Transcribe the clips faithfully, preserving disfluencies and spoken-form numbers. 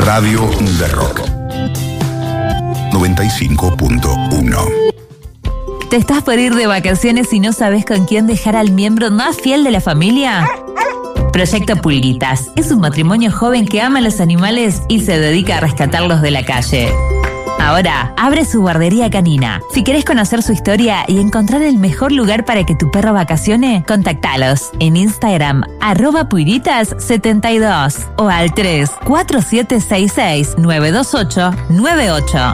Radio de Rock noventa y cinco punto uno. ¿Te estás por ir de vacaciones y no sabes con quién dejar al miembro más fiel de la familia? Proyecto Pulguitas es un matrimonio joven que ama a los animales y se dedica a rescatarlos de la calle. Ahora abre su guardería canina. Si querés conocer su historia y encontrar el mejor lugar para que tu perro vacacione, contactalos en Instagram arroba pulguitas setenta y dos o al tres cuatro siete seis seis nueve dos ocho nueve ocho.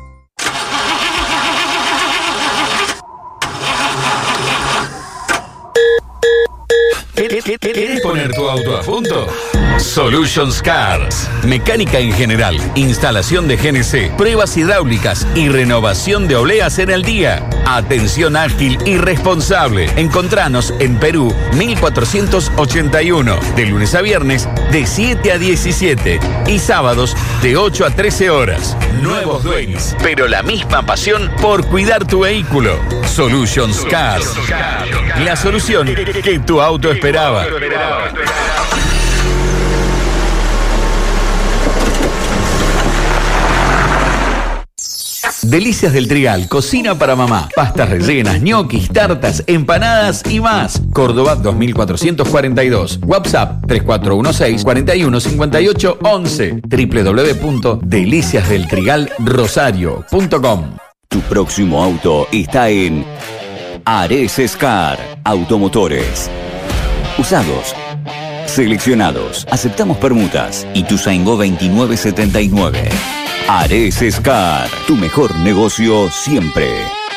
¿Querés poner tu auto a punto? Solutions Cars. Mecánica en general, instalación de G N C, pruebas hidráulicas y renovación de obleas en el día. Atención ágil y responsable. Encontranos en Perú mil cuatrocientos ochenta y uno, de lunes a viernes de siete a diecisiete y sábados de ocho a trece horas. Nuevos dueños, pero la misma pasión por cuidar tu vehículo. Solutions Cars. La solución que tu auto esperaba. Delicias del Trigal, cocina para mamá. Pastas rellenas, ñoquis, tartas, empanadas y más. Córdoba dos mil cuatrocientos cuarenta y dos. WhatsApp tres cuatro uno seis, cuatro uno cinco ocho once. doble u doble u doble u punto delicias del trigal rosario punto com. Tu próximo auto está en Ares Scar Automotores. Usados, seleccionados, aceptamos permutas. Ituzaingó veintinueve setenta y nueve. Ares Scar, tu mejor negocio siempre.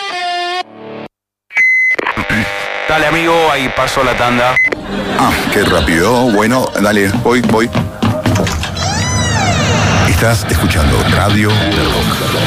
Dale, amigo, ahí paso la tanda. Ah, qué rápido. Bueno, dale, voy, voy. Estás escuchando Radio de Rock.